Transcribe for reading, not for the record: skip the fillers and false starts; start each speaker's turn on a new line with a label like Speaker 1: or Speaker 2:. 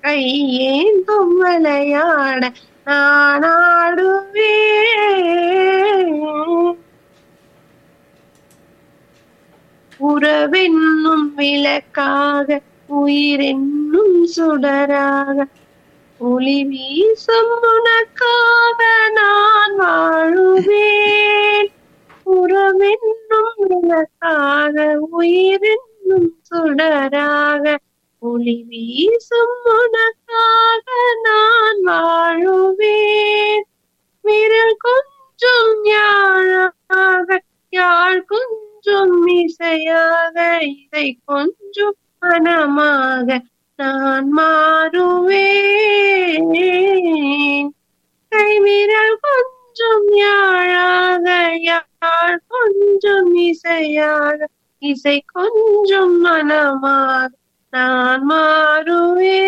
Speaker 1: கையேந்தும் விளையாட நான் ஆடுவேன். உறவென்னும் விளக்காக உயிரென்னும் சுடராக ஒளி வீசும் உனக்காக நான் வாழுவேன். உறவென்னும் விளக்காக உயிரென்னும் சுடராக ஒளி வீசும் உனக்காக நான் வாழுவேன். விரல் கொஞ்சம் யாழாக யாழ் கொஞ்சம் இசையாக இதை கொஞ்சம் மனமாக நான் மாறுவேன். கைவிரல் கொஞ்சம் யாழாக யாழ் கொஞ்சம் இசையாக இசை கொஞ்சம் மனமாக நான் மாறுவேன்.